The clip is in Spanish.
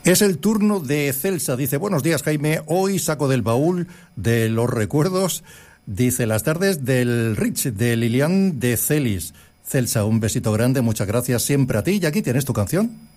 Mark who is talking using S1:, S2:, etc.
S1: Es el turno de Celsa. Dice, buenos días, Jaime. Hoy saco del baúl de los recuerdos, dice, las tardes del Rich, de Lilian de Celis. Celsa, un besito grande, muchas gracias siempre a ti. Y aquí tienes tu canción.